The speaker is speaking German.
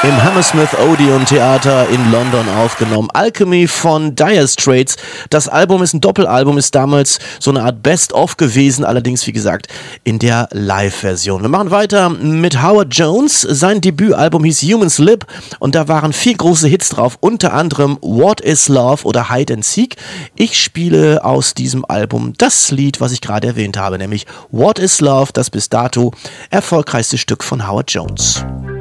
im Hammersmith Odeon Theater in London aufgenommen. Alchemy von Dire Straits. Das Album ist ein Doppelalbum, ist damals so eine Art Best-of gewesen, allerdings wie gesagt in der Live-Version. Wir machen weiter mit Howard Jones. Sein Debütalbum hieß Human Slip und da waren 4 große Hits drauf, unter anderem What is Love oder Hide and Seek. Ich spiele aus diesem Album das Lied, was ich gerade erwähnt habe, nämlich What is Love, das bis dato erfolgreichste Stück von Howard Jones.